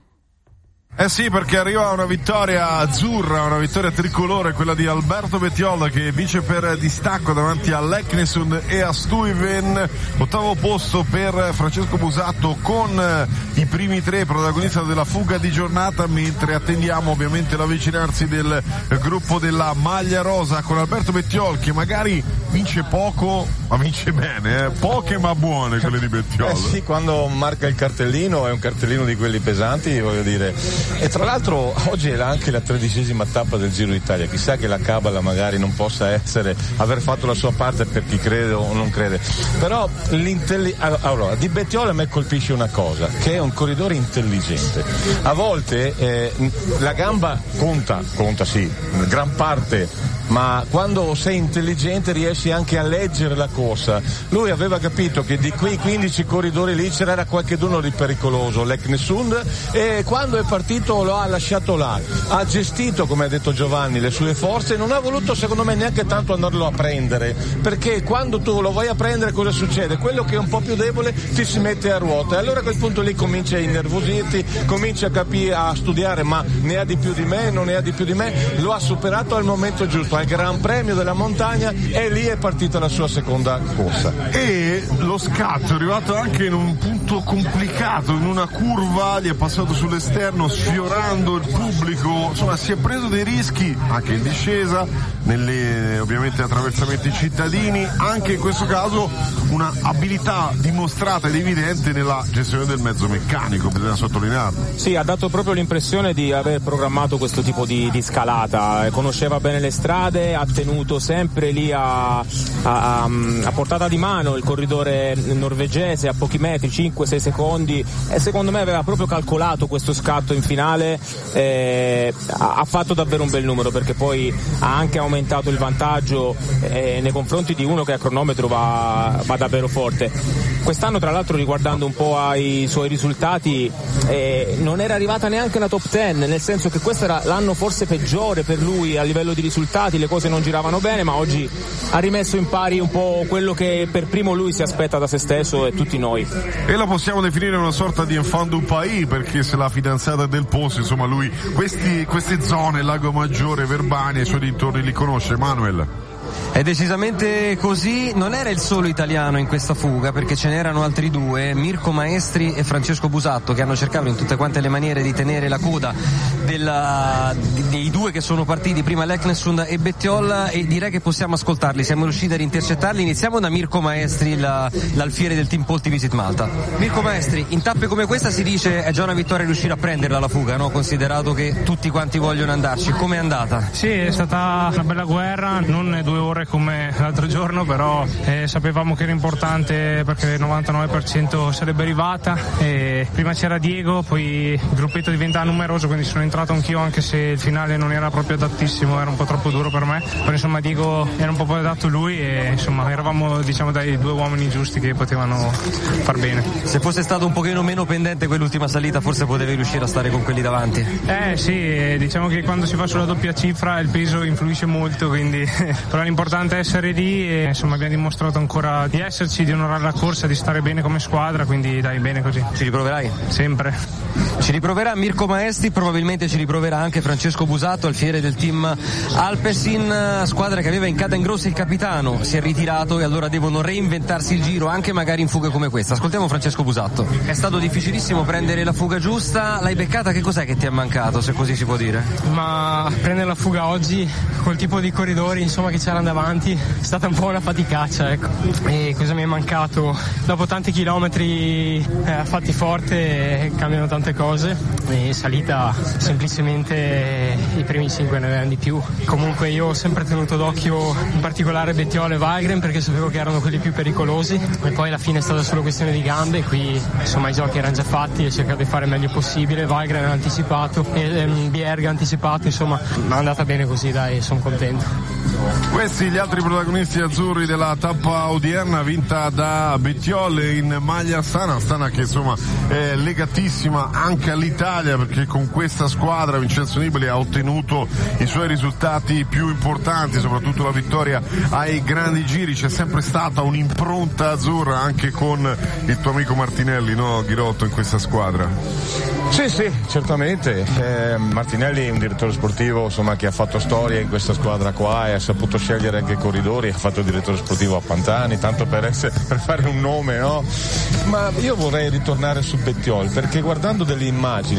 Eh sì, perché arriva una vittoria azzurra, una vittoria tricolore, quella di Alberto Bettiol, che vince per distacco davanti a Leknesund e a Stuyven. Ottavo posto per Francesco Busatto con i primi tre protagonisti della fuga di giornata, mentre attendiamo ovviamente l'avvicinarsi del gruppo della maglia rosa con Alberto Bettiol, che magari vince poco ma vince bene, eh? Poche ma buone quelle di Bettiol. Eh sì, quando marca il cartellino è un cartellino di quelli pesanti, voglio dire. E tra l'altro oggi è anche la tredicesima tappa del Giro d'Italia, chissà che la cabala magari non possa essere, aver fatto la sua parte per chi crede o non crede, però allora, di Bettiol a me colpisce una cosa, che è un corridore intelligente. A volte eh, la gamba conta, conta sì, gran parte, ma quando sei intelligente riesci anche a leggere la corsa. Lui aveva capito che di quei quindici corridori lì c'era qualcheduno di pericoloso, l'Eknesund, e quando è partito lo ha lasciato là, ha gestito, come ha detto Giovanni, le sue forze, non ha voluto secondo me neanche tanto andarlo a prendere, perché quando tu lo vai a prendere cosa succede? Quello che è un po' più debole ti si mette a ruota, e allora a quel punto lì comincia a innervosirti, comincia a capire, a studiare, ma ne ha di più di me, non ne ha di più di me, lo ha superato al momento giusto, al Gran Premio della Montagna, e lì è partita la sua seconda corsa. E lo scatto è arrivato anche in un punto complicato, in una curva, gli è passato sull'esterno sfiorando il pubblico, insomma si è preso dei rischi anche in discesa, nelle ovviamente attraversamenti cittadini, anche in questo caso una abilità dimostrata ed evidente nella gestione del mezzo meccanico, bisogna sottolinearlo. Sì, ha dato proprio l'impressione di aver programmato questo tipo di, di scalata, conosceva bene le strade, ha tenuto sempre lì a, a, a portata di mano il corridore norvegese a pochi metri, cinque sei secondi, e secondo me aveva proprio calcolato questo scatto in finale, eh, ha fatto davvero un bel numero, perché poi ha anche aumentato il vantaggio eh, nei confronti di uno che a cronometro va, va davvero forte. Quest'anno tra l'altro, riguardando un po' ai suoi risultati, eh, non era arrivata neanche una top dieci, nel senso che questo era l'anno forse peggiore per lui a livello di risultati, le cose non giravano bene, ma oggi ha rimesso in pari un po' quello che per primo lui si aspetta da se stesso e tutti noi. E la possiamo definire una sorta di enfant du pays, perché se la fidanzata del posto, insomma lui questi, queste zone, Lago Maggiore, Verbania e i suoi dintorni li conosce. Manuel? È decisamente così, non era il solo italiano in questa fuga, perché ce n'erano altri due, Mirko Maestri e Francesco Busatto, che hanno cercato in tutte quante le maniere di tenere la coda della, dei due che sono partiti, prima l'Eknesund e Bettiol, e direi che possiamo ascoltarli, siamo riusciti ad intercettarli. Iniziamo da Mirko Maestri, la, l'alfiere del team Polti Visit Malta. Mirko Maestri, in tappe come questa si dice è già una vittoria riuscire a prenderla la fuga, no? Considerato che tutti quanti vogliono andarci, com'è andata? Sì, è stata una bella guerra, non due ore come l'altro giorno, però eh, sapevamo che era importante perché il novantanove per cento sarebbe arrivata, e prima c'era Diego, poi il gruppetto diventava numeroso, quindi sono entrato anch'io, anche se il finale non era proprio adattissimo, era un po' troppo duro per me, però insomma Diego era un po' più adatto lui, e insomma eravamo, diciamo, dai due uomini giusti che potevano far bene. Se fosse stato un pochino meno pendente quell'ultima salita, forse potevi riuscire a stare con quelli davanti. Eh sì, diciamo che quando si fa sulla doppia cifra il peso influisce molto, quindi però l'importante è essere lì, e insomma abbiamo dimostrato ancora di esserci, di onorare la corsa, di stare bene come squadra, quindi dai, bene così. Ci riproverai? Sempre. Ci riproverà Mirko Maestri, probabilmente ci riproverà anche Francesco Busatto, alfiere del team Alpecin, squadra che aveva in Cadengross il capitano, si è ritirato e allora devono reinventarsi il giro, anche magari in fughe come questa. Ascoltiamo Francesco Busatto. È stato difficilissimo prendere la fuga giusta, l'hai beccata, che cos'è che ti è mancato, se così si può dire? Ma prendere la fuga oggi col tipo di corridori insomma che c'erano davanti è stata un po' una faticaccia, ecco. E cosa mi è mancato? Dopo tanti chilometri eh, fatti forte cambiano tante cose, e salita semplicemente i primi cinque ne avevano di più. Comunque io ho sempre tenuto d'occhio in particolare Bettiol e Wahlgren, perché sapevo che erano quelli più pericolosi, e poi alla fine è stata solo questione di gambe, qui insomma i giochi erano già fatti e cercato di fare il meglio possibile. Wahlgren ha anticipato e ehm, Bjerg ha anticipato, insomma è andata bene così, dai, sono contento. Questi gli altri protagonisti azzurri della tappa odierna, vinta da Bettiol in maglia Astana, Astana che insomma è legatissima anche all'Italia, perché con questa squadra Vincenzo Nibali ha ottenuto i suoi risultati più importanti, soprattutto la vittoria ai grandi giri. C'è sempre stata un'impronta azzurra anche con il tuo amico Martinelli, no Ghirotto, in questa squadra? Sì, sì, certamente. Eh, Martinelli è un direttore sportivo insomma che ha fatto storia in questa squadra qua e ha saputo scegliere anche i corridori, ha fatto il direttore sportivo a Pantani, tanto per, essere, per fare un nome, no? Ma io vorrei ritornare su Bettiol, perché guardando delle immagini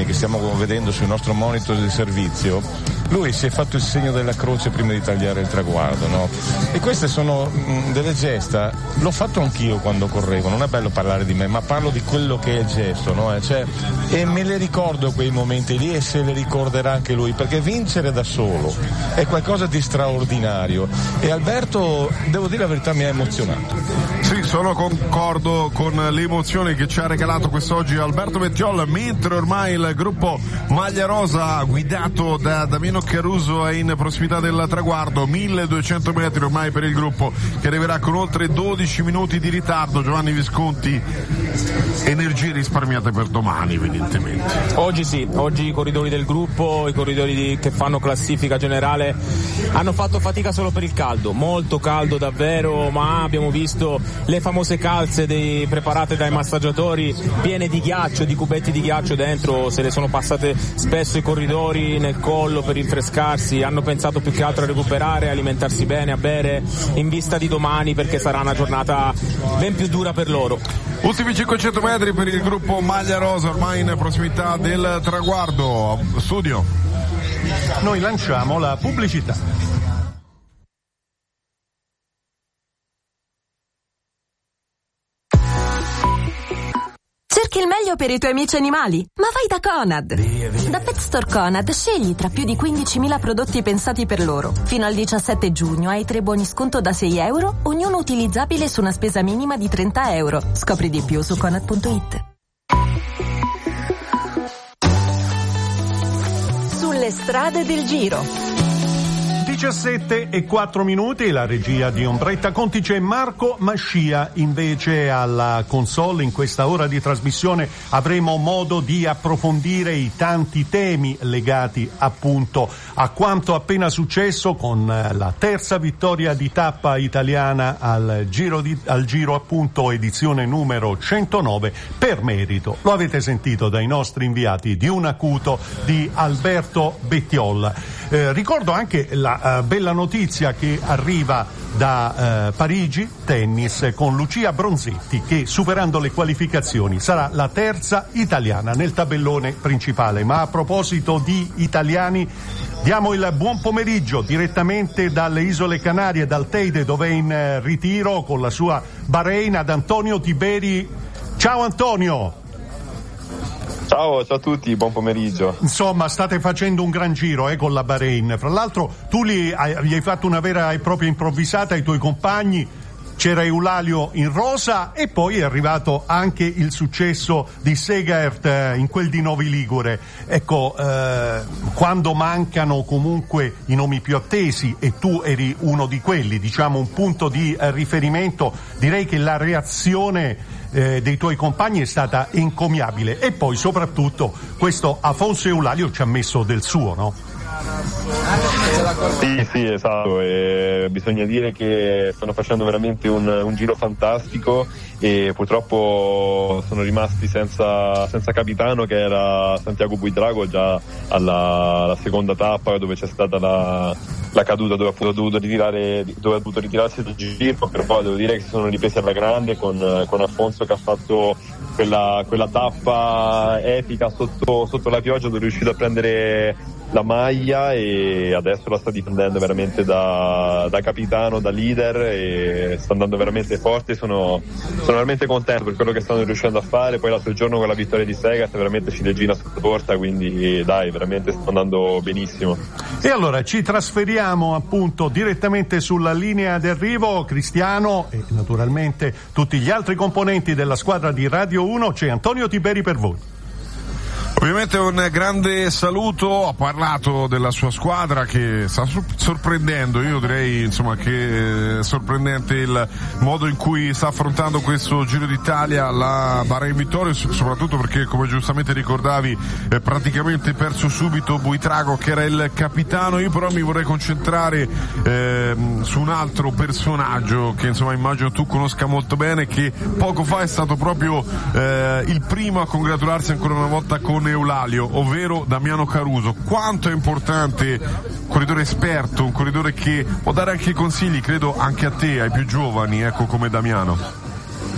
che stiamo vedendo sul nostro monitor di servizio, lui si è fatto il segno della croce prima di tagliare il traguardo, no? E queste sono mh, delle gesta, l'ho fatto anch'io quando correvo, non è bello parlare di me, ma parlo di quello che è il gesto, no? E, cioè, e me le ricordo quei momenti lì e se le ricorderà anche lui, perché vincere da solo è qualcosa di straordinario e Alberto, devo dire la verità, mi ha emozionato. Sì, sono concordo con le emozioni che ci ha regalato quest'oggi Alberto Bettiol, mentre ormai il gruppo Maglia Rosa guidato da Damiano Caruso è in prossimità del traguardo, milleduecento metri ormai per il gruppo che arriverà con oltre dodici minuti di ritardo. Giovanni Visconti, energie risparmiate per domani evidentemente. Oggi sì, oggi i corridori del gruppo, i corridori di, che fanno classifica generale hanno fatto fatica solo per il caldo, molto caldo davvero, ma abbiamo visto le famose calze dei, preparate dai massaggiatori piene di ghiaccio, di cubetti di ghiaccio dentro, se le sono passate spesso i corridori nel collo per rinfrescarsi, hanno pensato più che altro a recuperare, a alimentarsi bene, a bere in vista di domani perché sarà una giornata ben più dura per loro. Ultimi cinquecento metri per il gruppo Maglia Rosa ormai in prossimità del traguardo. Studio. Noi lanciamo la pubblicità. Cerchi il meglio per i tuoi amici animali? Ma vai da Conad! Da Pet Store Conad scegli tra più di quindicimila prodotti pensati per loro. Fino al diciassette giugno hai tre buoni sconto da sei euro, ognuno utilizzabile su una spesa minima di trenta euro. Scopri di più su conad punto it. Sulle strade del Giro. diciassette e quattro minuti, la regia di Ombretta Conti, c'è Marco Mascia invece alla console. In questa ora di trasmissione avremo modo di approfondire i tanti temi legati appunto a quanto appena successo con la terza vittoria di tappa italiana al Giro, di, al Giro appunto edizione numero centonove per merito. Lo avete sentito dai nostri inviati di Un Acuto di Alberto Bettiol. Eh, ricordo anche la uh, bella notizia che arriva da uh, Parigi, tennis, con Lucia Bronzetti che superando le qualificazioni sarà la terza italiana nel tabellone principale. Ma a proposito di italiani, diamo il buon pomeriggio direttamente dalle Isole Canarie, dal Teide, dove è in uh, ritiro con la sua Bahrain, ad Antonio Tiberi. Ciao Antonio! Ciao, ciao a tutti, buon pomeriggio. Insomma, state facendo un gran giro eh, con la Bahrain. Fra l'altro tu li hai, gli hai fatto una vera e propria improvvisata ai tuoi compagni, c'era Eulalio in rosa e poi è arrivato anche il successo di Segaert eh, in quel di Novi Ligure. Ecco, eh, quando mancano comunque i nomi più attesi e tu eri uno di quelli, diciamo un punto di eh, riferimento, direi che la reazione Eh, dei tuoi compagni è stata encomiabile e poi soprattutto questo Afonso Eulalio ci ha messo del suo, no? Sì, sì, esatto, e bisogna dire che stanno facendo veramente un, un giro fantastico e purtroppo sono rimasti senza, senza capitano, che era Santiago Buitrago già alla, alla seconda tappa dove c'è stata la, la caduta, dove ha dovuto ritirare, dove ha dovuto ritirarsi dal giro, però devo dire che si sono ripresi alla grande con, con Afonso che ha fatto quella, quella tappa epica sotto, sotto la pioggia, dove è riuscito a prendere la maglia e adesso la sta difendendo veramente da, da capitano, da leader, e sta andando veramente forte. Sono, sono veramente contento per quello che stanno riuscendo a fare. Poi l'altro giorno con la vittoria di Segaert veramente ciliegina sulla torta, quindi dai, veramente sta andando benissimo. E allora ci trasferiamo appunto direttamente sulla linea d'arrivo. Cristiano e naturalmente tutti gli altri componenti della squadra di Radio uno, c'è Antonio Tiberi per voi. Ovviamente un grande saluto, ha parlato della sua squadra che sta sorprendendo, io direi insomma che è sorprendente il modo in cui sta affrontando questo Giro d'Italia, la Bahrain Vittoria, soprattutto perché come giustamente ricordavi è praticamente perso subito Buitrago che era il capitano. Io però mi vorrei concentrare eh, su un altro personaggio che insomma immagino tu conosca molto bene, che poco fa è stato proprio eh, il primo a congratularsi ancora una volta con Eulalio, ovvero Damiano Caruso. Quanto è importante un corridore esperto, un corridore che può dare anche consigli, credo anche a te, ai più giovani, ecco, come Damiano.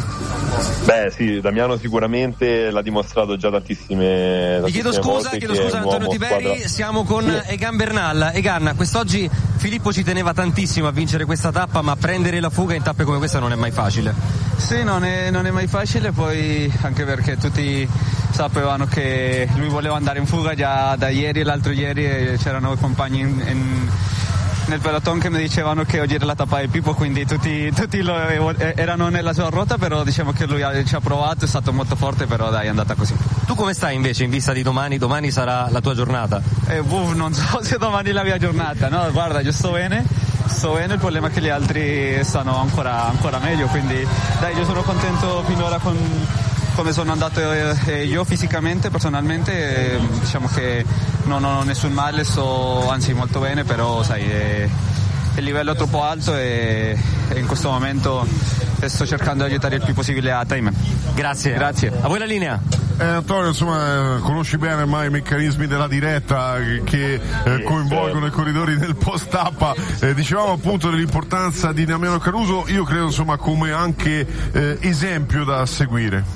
Beh sì, Damiano sicuramente l'ha dimostrato già tantissime, tantissime Vi chiedo scusa, volte chiedo che scusa è un Antonio uomo Tiberi, squadra. siamo con Sì. Egan Bernal. Egan, quest'oggi Filippo ci teneva tantissimo a vincere questa tappa, ma prendere la fuga in tappe come questa non è mai facile. Sì, non è, non è mai facile, poi anche perché tutti sapevano che lui voleva andare in fuga già da ieri e l'altro ieri, e c'erano compagni in, in, nel peloton che mi dicevano che oggi era la tappa di Pippo, quindi tutti, tutti lo, erano nella sua rotta, però diciamo che lui ci ha provato, è stato molto forte, però dai, è andata così. Tu come stai invece in vista di domani? Domani sarà la tua giornata? Eh, buh, non so se domani è la mia giornata, no? Guarda, io sto bene, sto bene, il problema è che gli altri stanno ancora, ancora meglio, quindi dai, io sono contento finora con come sono andato io fisicamente, personalmente, diciamo che non ho nessun male, sto anzi molto bene, però sai, è, il livello è troppo alto e, e in questo momento sto cercando di aiutare il più possibile a Taiman. Grazie. Grazie. A voi la linea. Eh, Antonio, insomma, conosci bene ormai i meccanismi della diretta che eh, coinvolgono i corridori nel post tappa. Eh, dicevamo appunto dell'importanza di Damiano Caruso, io credo insomma come anche eh, esempio da seguire.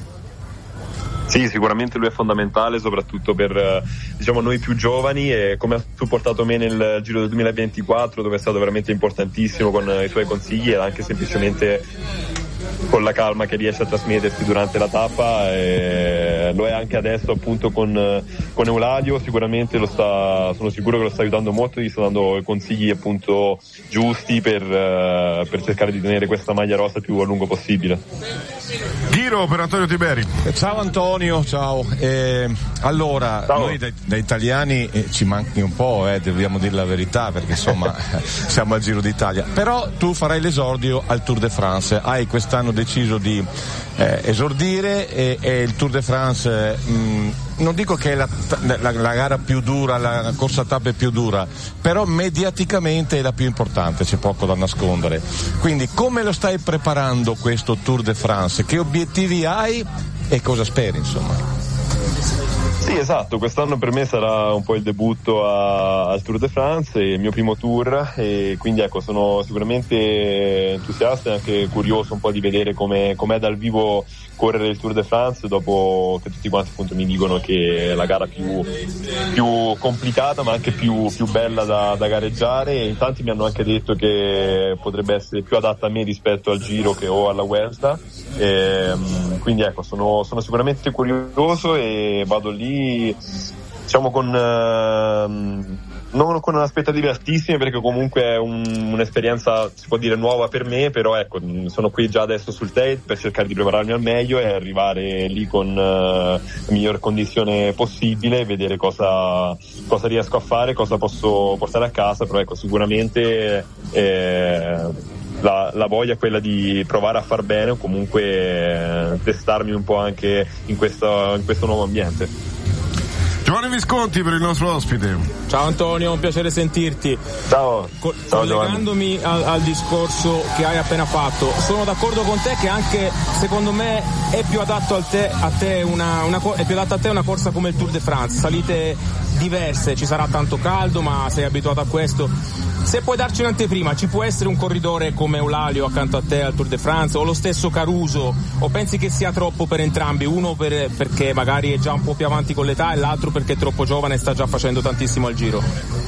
Sì, sicuramente lui è fondamentale, soprattutto per diciamo noi più giovani, e come ha supportato me nel Giro del duemilaventiquattro, dove è stato veramente importantissimo con i suoi consigli e anche semplicemente con la calma che riesce a trasmettersi durante la tappa, e lo è anche adesso appunto con, con Euladio, sicuramente lo sta, sono sicuro che lo sta aiutando molto, gli sta dando consigli appunto giusti per, per cercare di tenere questa maglia rosa più a lungo possibile. Giro per Antonio Tiberi. Ciao Antonio, ciao. Eh, allora, ciao. Noi da, da italiani eh, ci manchi un po', eh, dobbiamo dire la verità, perché insomma siamo al Giro d'Italia. Però tu farai l'esordio al Tour de France, hai quest'anno deciso di eh, esordire e, e il Tour de France eh, mh, non dico che è la, la, la gara più dura, la corsa a tappe più dura, però mediaticamente è la più importante, c'è poco da nascondere. Quindi come lo stai preparando questo Tour de France? Che obiettivi hai e cosa speri, insomma? Sì, esatto, quest'anno per me sarà un po' il debutto a, al Tour de France, il mio primo tour, e quindi ecco, sono sicuramente entusiasta e anche curioso un po' di vedere come com'è dal vivo correre il Tour de France, dopo che tutti quanti appunto mi dicono che è la gara più, più complicata ma anche più, più bella da, da gareggiare, e in tanti mi hanno anche detto che potrebbe essere più adatta a me rispetto al Giro che o alla Vuelta, e, quindi ecco, sono, sono sicuramente curioso e vado lì diciamo con uh, non con aspettative altissime, perché comunque è un, un'esperienza, si può dire, nuova per me, però ecco, sono qui già adesso sul tape per cercare di prepararmi al meglio e arrivare lì con uh, la miglior condizione possibile, vedere cosa, cosa riesco a fare, cosa posso portare a casa, però ecco, sicuramente eh, La, la voglia è quella di provare a far bene o comunque eh, testarmi un po' anche in questo, in questo nuovo ambiente. Giovanni Visconti per il nostro ospite. Ciao Antonio, un piacere sentirti. Ciao. Co- Ciao collegandomi al, al discorso che hai appena fatto, sono d'accordo con te che anche secondo me è più adatto a te, a te una, una, è più adatta a te una corsa come il Tour de France, salite diverse, ci sarà tanto caldo ma sei abituato a questo. Se puoi darci un'anteprima, ci può essere un corridore come Euladio accanto a te al Tour de France, o lo stesso Caruso, o pensi che sia troppo per entrambi, uno per, perché magari è già un po' più avanti con l'età e l'altro perché è troppo giovane e sta già facendo tantissimo al Giro?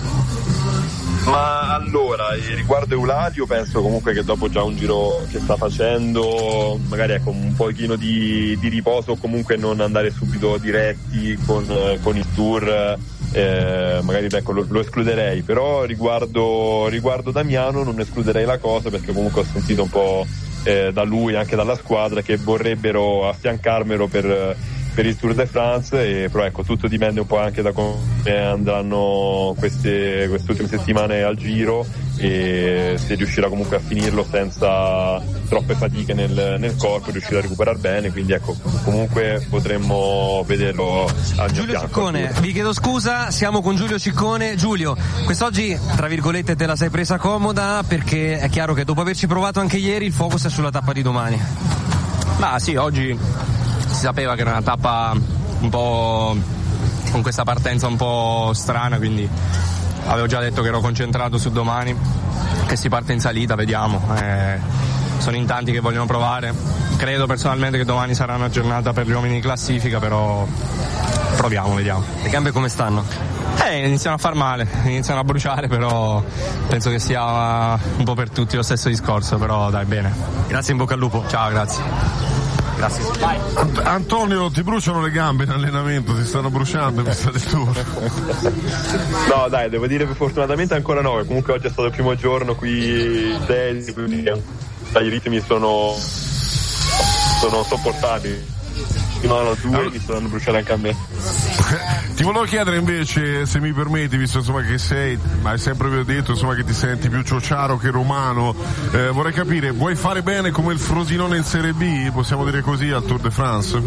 Ma allora, riguardo Euladio, penso comunque che dopo già un giro che sta facendo, magari ecco un pochino di, di riposo, o comunque non andare subito diretti con, con il Tour, eh, magari ecco, lo, lo escluderei, però riguardo, riguardo Damiano non escluderei la cosa, perché comunque ho sentito un po' eh, da lui, anche dalla squadra, che vorrebbero affiancarmelo per per il Tour de France, e però ecco, tutto dipende un po' anche da come andranno queste, queste ultime settimane al Giro, e se riuscirà comunque a finirlo senza troppe fatiche nel, nel corpo, riuscirà a recuperare bene, quindi ecco, comunque potremmo vederlo al Giulio fianco. Ciccone, vi chiedo scusa, siamo con Giulio Ciccone. Giulio, quest'oggi tra virgolette te la sei presa comoda, perché è chiaro che dopo averci provato anche ieri il focus è sulla tappa di domani. Ma sì, oggi si sapeva che era una tappa un po' con questa partenza un po' strana, quindi avevo già detto che ero concentrato su domani, che si parte in salita, vediamo. Eh, sono in tanti che vogliono provare. Credo personalmente che domani sarà una giornata per gli uomini in classifica, però proviamo, vediamo. Le gambe come stanno? Eh, iniziano a far male, iniziano a bruciare, però penso che sia un po' per tutti lo stesso discorso, però dai, bene. Grazie, in bocca al lupo. Ciao, grazie. Grazie. Ant- Antonio, ti bruciano le gambe in allenamento, ti stanno bruciando in questa del tour? No, dai, devo dire che fortunatamente ancora no, comunque oggi è stato il primo giorno qui in Delhi, quindi dai, i ritmi sono sono sopportabili. No, no, due allora, mi stanno bruciando anche a me. Ti volevo chiedere invece, se mi permetti, visto insomma che sei, ma hai sempre detto insomma che ti senti più ciociaro che romano, eh, vorrei capire, vuoi fare bene come il Frosinone in Serie B, possiamo dire così, al Tour de France?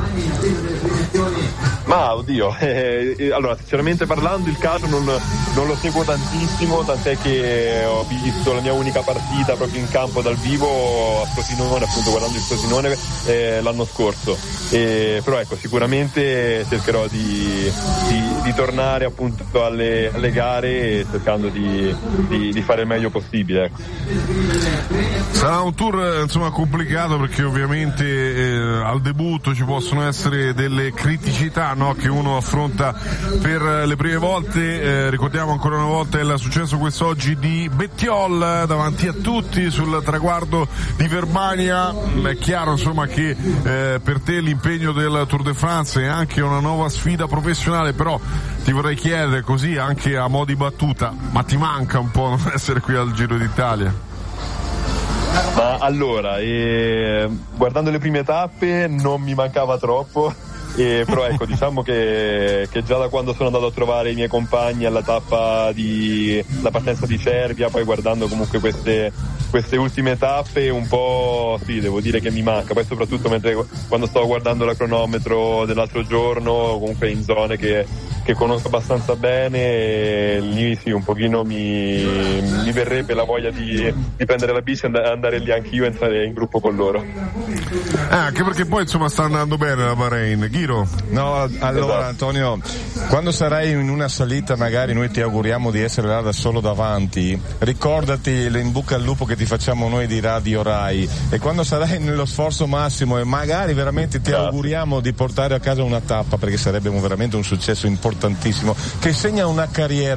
Ma oddio, eh, eh, allora sinceramente parlando il caso non, non lo seguo tantissimo, tant'è che ho visto la mia unica partita proprio in campo dal vivo a Frosinone, appunto guardando il Frosinone eh, l'anno scorso. Eh, però ecco, sicuramente cercherò di, di, di tornare appunto alle, alle gare cercando di, di, di fare il meglio possibile, ecco. Sarà un tour insomma complicato perché ovviamente eh, al debutto ci possono essere delle criticità, no, che uno affronta per le prime volte. Eh, ricordiamo ancora una volta il successo quest'oggi di Bettiol davanti a tutti sul traguardo di Verbania. È chiaro insomma che eh, per te l'impegno del Tour de France è anche una nuova sfida professionale, però ti vorrei chiedere così anche a mo' di battuta, ma ti manca un po' non essere qui al Giro d'Italia? Ma allora, eh, guardando le prime tappe non mi mancava troppo, eh, però ecco, diciamo che, che già da quando sono andato a trovare i miei compagni alla tappa di la partenza di Cervia, poi guardando comunque queste queste ultime tappe un po' sì, devo dire che mi manca, poi soprattutto mentre quando stavo guardando la cronometro dell'altro giorno, comunque in zone che, che conosco abbastanza bene, e lì sì, un pochino mi, mi verrebbe la voglia di, di prendere la bici e and- andare lì anch'io e entrare in gruppo con loro. Ah, anche perché poi insomma sta andando bene la Bahrain. Ghiro? No, allora esatto. Antonio, quando sarai in una salita, magari noi ti auguriamo di essere là da solo davanti, ricordati in bocca al lupo che ti facciamo noi di Radio Rai, e quando sarai nello sforzo massimo e magari veramente ti Grazie. auguriamo di portare a casa una tappa, perché sarebbe un, veramente un successo importantissimo che segna una carriera